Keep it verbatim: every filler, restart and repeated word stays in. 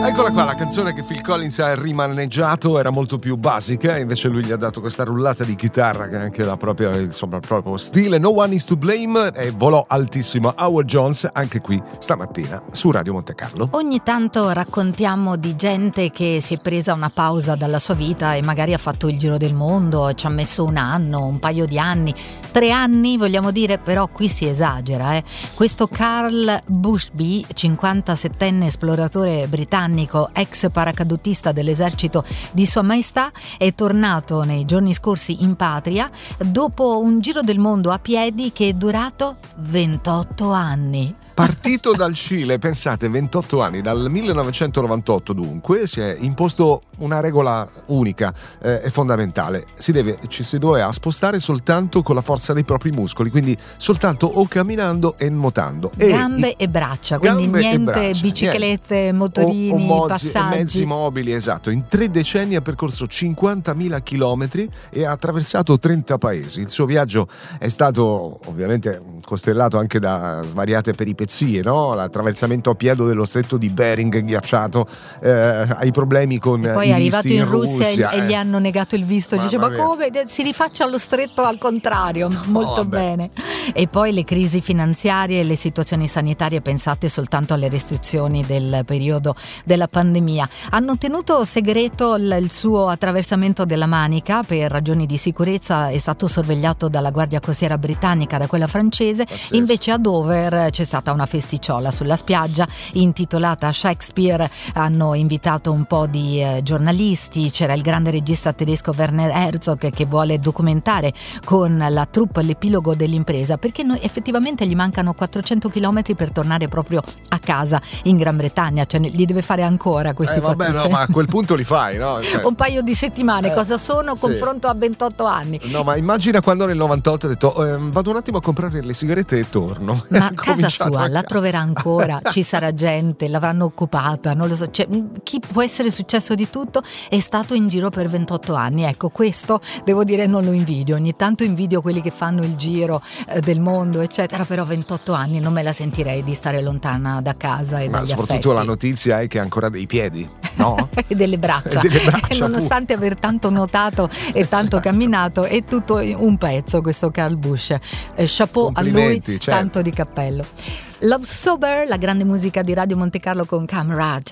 Eccola qua, la canzone che Phil Collins ha rimaneggiato era molto più basica, invece lui gli ha dato questa rullata di chitarra che è anche la propria, insomma, proprio stile. No One Is To Blame, e volò altissimo Howard Jones anche qui stamattina su Radio Monte Carlo. Ogni tanto raccontiamo di gente che si è presa una pausa dalla sua vita e magari ha fatto il giro del mondo, ci ha messo un anno, un paio di anni, tre anni vogliamo dire, però qui si esagera. Eh. Questo Carl Bushby, cinquantasettenne esploratore britannico, ex paracadutista dell'esercito di Sua Maestà, è tornato nei giorni scorsi in patria dopo un giro del mondo a piedi che è durato ventotto anni. Partito dal Cile, pensate, ventotto anni, dal millenovecentonovantotto dunque, si è imposto una regola unica eh, e fondamentale. Si deve, ci si doveva spostare soltanto con la forza dei propri muscoli, quindi soltanto o camminando e nuotando. Gambe e, e braccia, quindi niente braccia, biciclette, niente. motorini, o, o mozzi, passaggi. Mezzi mobili, esatto. In tre decenni ha percorso cinquantamila chilometri e ha attraversato trenta paesi. Il suo viaggio è stato ovviamente costellato anche da svariate peripezie, no? L'attraversamento a piedi dello stretto di Bering ghiacciato, eh, ai problemi con e poi i è arrivato in, in Russia, Russia e, eh. e gli hanno negato il visto. Mamma Dice ma mia. come? Si rifaccia allo stretto al contrario. Molto oh, bene. E poi le crisi finanziarie e le situazioni sanitarie, pensate soltanto alle restrizioni del periodo della pandemia, hanno tenuto segreto il, il suo attraversamento della Manica per ragioni di sicurezza. È stato sorvegliato dalla Guardia Costiera britannica, da quella francese. Pazzesco. Invece a Dover c'è stata una festicciola sulla spiaggia intitolata Shakespeare. Hanno invitato un po' di eh, giornalisti, c'era il grande regista tedesco Werner Herzog che vuole documentare con la troupe l'epilogo dell'impresa, perché noi, effettivamente gli mancano quattrocento chilometri per tornare proprio a casa in Gran Bretagna, cioè li deve fare ancora questi eh, vabbè, quattrocento. no, ma a quel punto li fai, no? Cioè, un paio di settimane, eh, cosa sono? sì. Confronto a ventotto anni. No, ma immagina quando nel novantotto ha detto eh, vado un attimo a comprare le sigarette e torno. Ma casa sua a... la troverà ancora, ci sarà gente, l'avranno occupata, non lo so, cioè, chi può essere successo di tutto, è stato in giro per ventotto anni. Ecco, questo devo dire non lo invidio, ogni tanto invidio quelli che fanno il giro eh, del mondo eccetera, però ventotto anni non me la sentirei di stare lontana da casa e ma dagli soprattutto affetti. La notizia è che ha ancora dei piedi, no? e delle braccia, e delle braccia nonostante aver tanto nuotato e tanto esatto. camminato, è tutto un pezzo questo Carl Bush. Eh, chapeau a lui, certo. tanto di cappello. Love Sober, la grande musica di Radio Monte Carlo con Camrad.